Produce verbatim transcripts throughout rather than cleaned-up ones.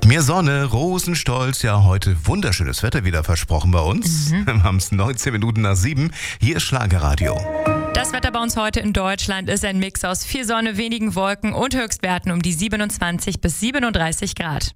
Mehr Sonne, Rosenstolz, ja heute wunderschönes Wetter wieder versprochen bei uns. Mhm. Wir haben es neunzehn Minuten nach sieben. Hier ist Schlagerradio. Das Wetter bei uns heute in Deutschland ist ein Mix aus viel Sonne, wenigen Wolken und Höchstwerten um die siebenundzwanzig bis siebenunddreißig Grad.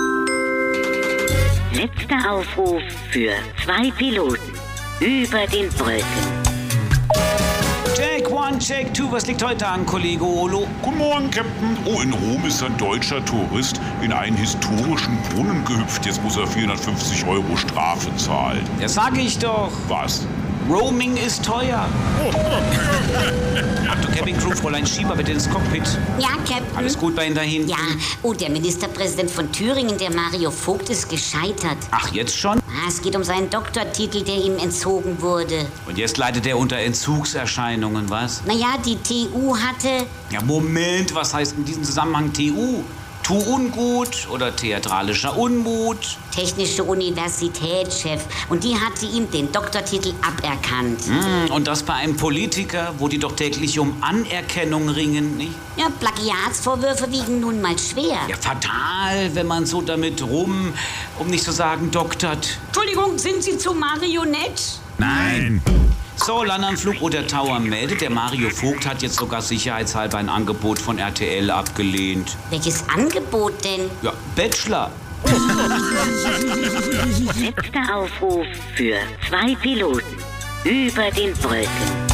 Letzter Aufruf für zwei Piloten über den Wolken. Check one, check two, was liegt heute an, Kollege Olo? Guten Morgen, Captain. Oh, in Rom ist ein deutscher Tourist in einen historischen Brunnen gehüpft. Jetzt muss er vierhundertfünfzig Euro Strafe zahlen. Ja, sag ich doch. Was? Roaming ist teuer. Achtung, Cabin Crew, Fräulein Schieber, bitte ins Cockpit. Ja, Captain. Alles gut bei Ihnen da hinten? Ja, oh, der Ministerpräsident von Thüringen, der Mario Vogt, ist gescheitert. Ach, jetzt schon? Ah, es geht um seinen Doktortitel, der ihm entzogen wurde. Und jetzt leidet er unter Entzugserscheinungen, was? Naja, die T U hatte... Ja, Moment, was heißt in diesem Zusammenhang T U? Tu ungut oder theatralischer Unmut? Technische Universitätschef. Und die hatte ihm den Doktortitel aberkannt. Mm, und das bei einem Politiker, wo die doch täglich um Anerkennung ringen, nicht? Ja, Plagiatsvorwürfe wiegen nun mal schwer. Ja, fatal, wenn man so damit rum, um nicht zu sagen, doktert. Entschuldigung, sind Sie zu Marionette? Nein. So, Landanflug oder Tower meldet, der Mario Vogt hat jetzt sogar sicherheitshalber ein Angebot von R T L abgelehnt. Welches Angebot denn? Ja, Bachelor. Letzter Aufruf für zwei Piloten über den Wolken.